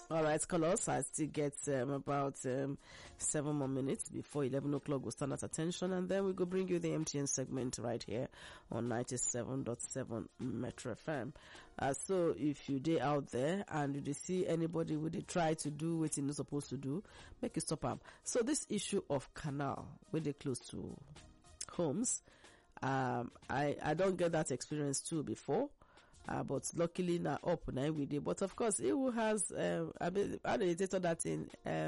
All right, colors. I still get about 7 more minutes before 11 o'clock. We'll stand at attention, and then we go bring you the MTN segment right here on 97.7 Metro FM. So if you dey out there and you see anybody who they try to do what you're not supposed to do, make it stop them. So this issue of canal, where they close to homes, I don't get that experience too before. But luckily now up now we did. But of course, he who has I mean, how do you say that in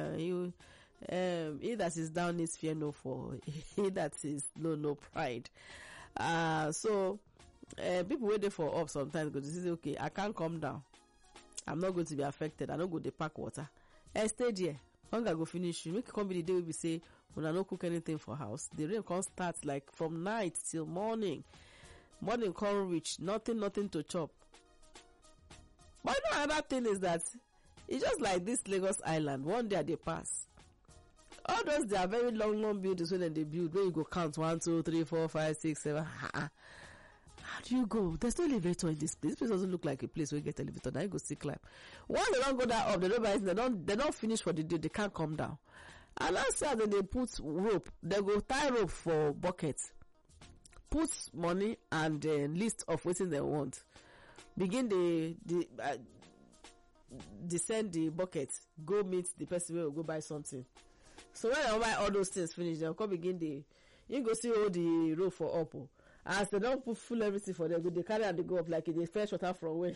he that is down needs fear no fall. He that is low no pride. So people waiting for up sometimes go to say, okay, I can't come down. I'm not going to be affected. I don't go to pack water. Stay there. Hunger go finish you. Make it come be the day we say when I don't cook anything for house. The rain can't start like from night till morning. Morning can't reach, nothing to chop. But another thing is that it's just like this Lagos Island. One day they pass. All those they are very long buildings when they build. Where you go count 1, 2, 3, 4, 5, 6, 7. How do you go? There's no elevator in this place. This place doesn't look like a place where you get elevator. Now you go see climb. Once they don't go that up, they don't finish for the day. They can't come down. And last year then they put rope. They go tie rope for buckets. Put money and list of what they want. Begin descend the bucket. Go meet the person who will go buy something. So when they buy all those things finish, they'll come begin you go see all the road for up. As they don't put full everything for them, they carry and they go up like they fetch water from where.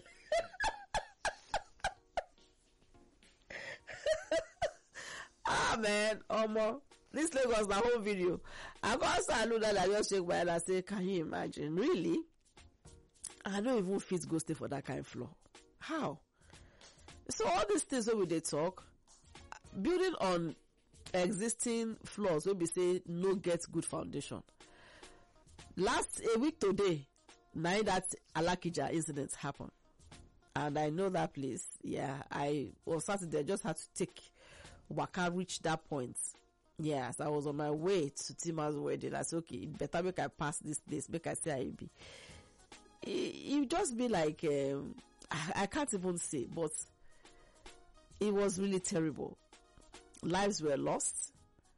Man, this Lagos the whole video. I got salute that I just shake my head and say, can you imagine? Really? I don't even fit go stay for that kind of floor. How? So all these things when they talk, building on existing floors will be say no get good foundation. Last a week today, now that Alakija incident happened. And I know that place. Yeah, I was Saturday, I just had to take Waka reach that point. Yes, I was on my way to Tima's wedding. I said, okay, better make I pass this place, make I say I be. It just be like, I can't even say, but it was really terrible. Lives were lost.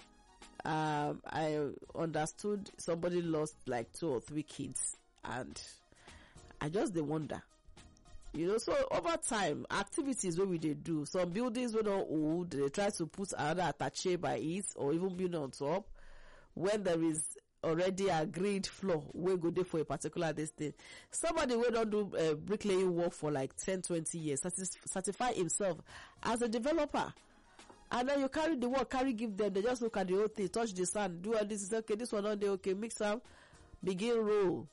I understood somebody lost like 2 or 3 kids, and I just they wonder. You know, so over time, activities where we they do, some buildings were not old, they try to put another attache by it or even build on top when there is already agreed floor where go there for a particular distance. Somebody will not do bricklaying work for like 10-20 years, certify himself as a developer. And then you carry the work, give them, they just look at the whole thing, touch the sand, do all this, is okay, this one on there, okay, mix up, begin roll.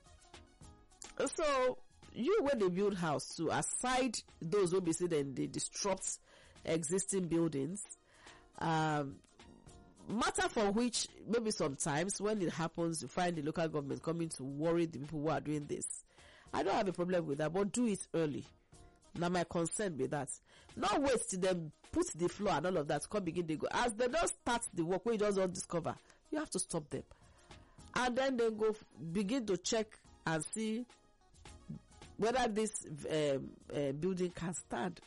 So, you when they build house too, aside those who be say then they disrupt existing buildings, matter for which maybe sometimes when it happens you find the local government coming to worry the people who are doing this. I don't have a problem with that, but do it early. Now my concern with that. Not wait till them put the floor and all of that, come begin they go. As they don't start the work, where you just don't discover, you have to stop them. And then they go begin to check and see whether this building can stand.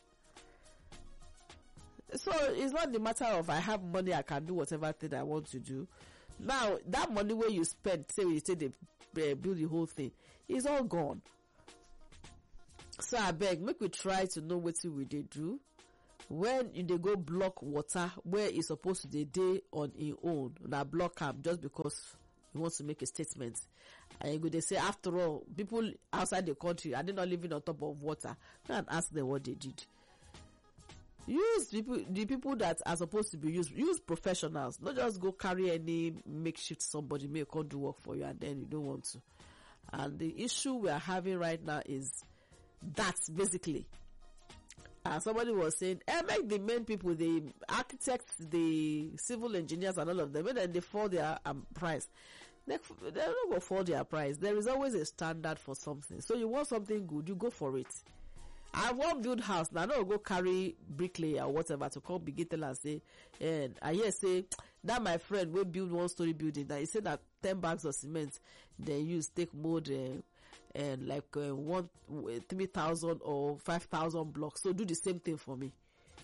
So it's not the matter of I have money, I can do whatever thing I want to do. Now that money where you spend, say they build the whole thing, is all gone. So I beg, make we try to know what we they do when they go block water where it's supposed to day on its own. Now block up just because you want to make a statement. And they say, after all, people outside the country, are they not living on top of water? Go and ask them what they did. Use the people that are supposed to be used. Use professionals. Not just go carry any makeshift somebody may come do work for you and then you don't want to. And the issue we are having right now is that basically. Somebody was saying, make the main people, the architects, the civil engineers and all of them, and then they fall their price. They're not going to fall their price. There is always a standard for something. So you want something good, you go for it. I won't build house now. I don't go carry bricklayer or whatever to come begin tell and say, and I hear say that my friend will build 1-story building. That he said that 10 bags of cement they use take more than like 3,000 or 5,000 blocks. So do the same thing for me.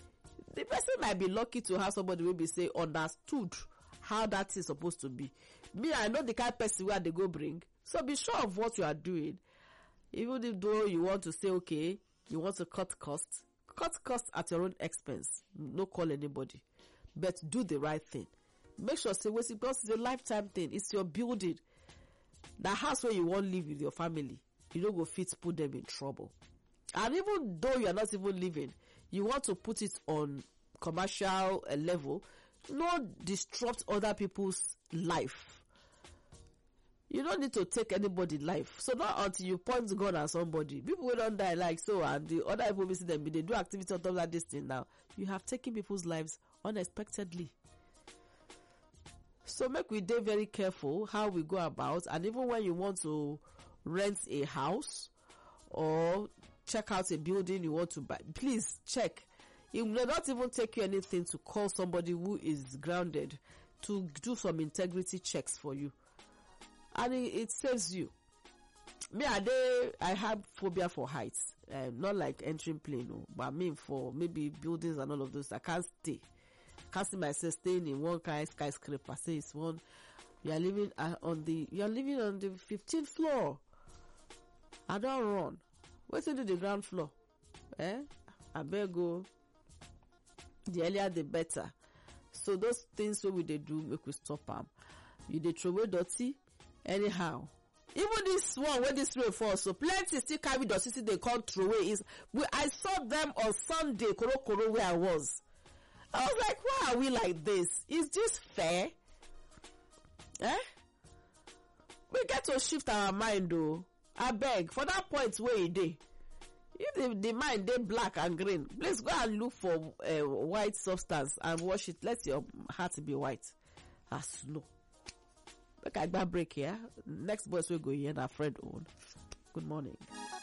the person might be lucky to have somebody wey be say understood how that is supposed to be. Me, I know the kind of person where they go bring. So be sure of what you are doing. Even though you want to say, okay, you want to cut costs at your own expense. No call anybody. But do the right thing. Make sure, say, because it's a lifetime thing. It's your building. The house where you want to live with your family, you don't go fit put them in trouble. And even though you are not even living, you want to put it on commercial level, not disrupt other people's life. You don't need to take anybody's life. So not until you point the gun at somebody. People will not die like so, and the other people will see them, they do activity on top of that this thing now. You have taken people's lives unexpectedly. So make we dey very careful how we go about, and even when you want to rent a house or check out a building you want to buy, please check. It will not even take you anything to call somebody who is grounded to do some integrity checks for you. And it saves you. Me, I have phobia for heights. Not like entering plane, no, but I mean for maybe buildings and all of those. I can't stay. Can't see myself staying in one kind of skyscraper. Say it's one. You are living on the 15th floor. I don't run. Wait till the ground floor. I better go. The earlier the better. So those things we they do make we stop them. You they throw away dirty anyhow. Even this one where this rain falls, so plenty still carry dirty. See they can't throw away. I saw them on Sunday. Koro where I was. I was like, why are we like this? Is this fair? We get to shift our mind though. I beg for that point where you dey. If the mind they black and green, please go and look for white substance and wash it. Let your heart be white as snow. Look, I got break here. Next voice will go here and our friend own. Good morning.